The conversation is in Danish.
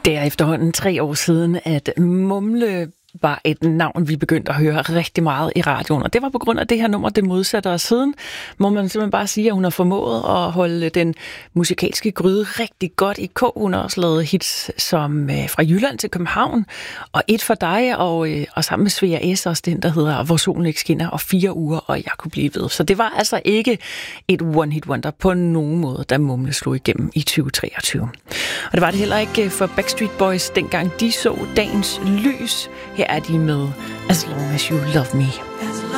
Det er efterhånden 3 år siden, at Mumle var et navn, vi begyndte at høre rigtig meget i radioen. Og det var på grund af det her nummer, Det modsatte. Og siden må man simpelthen bare sige, at hun har formået at holde den musikalske gryde rigtig godt i kog. Hun har også lavet hits som Fra Jylland til København, og Et for dig, og sammen med Svea S. også den, der hedder Hvor solen ikke skinner, og 4 uger, og jeg kunne blive ved. Så det var altså ikke et one-hit wonder på nogen måde, da Mumle slog igennem i 2023. Og det var det heller ikke for Backstreet Boys, dengang de så dagens lys. Her er de med As Long As You Love Me.